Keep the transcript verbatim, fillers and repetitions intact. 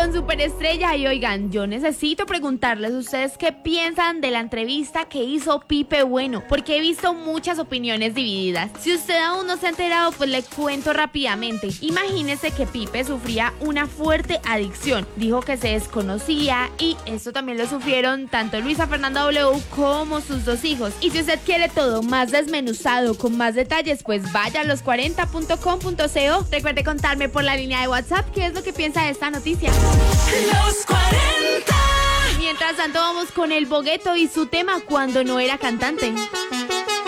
con Superestrella. Y oigan, yo necesito preguntarles a ustedes qué piensan de la entrevista que hizo Pipe Bueno, porque he visto muchas opiniones divididas. Si usted aún no se ha enterado, pues le cuento rápidamente. Imagínese que Pipe sufría una fuerte adicción. Dijo que se desconocía y esto también lo sufrieron tanto Luisa Fernanda W como sus dos hijos. Y si usted quiere todo más desmenuzado, con más detalles, pues vaya a los cuarenta punto com punto co. Recuerde contarme por la línea de WhatsApp qué es lo que piensa de esta noticia. Los cuarenta. Mientras tanto, vamos con el Bogueto y su tema Cuando no era cantante.